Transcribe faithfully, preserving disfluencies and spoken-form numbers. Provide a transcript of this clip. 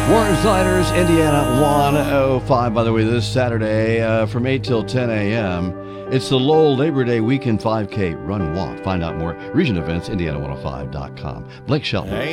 Warren Sliders, Indiana one oh five. By the way, this Saturday uh, from eight till ten a.m., it's the Lowell Labor Day Weekend five K Run Walk. Find out more. Region Events, Indiana one oh five dot com. Blake Shelton.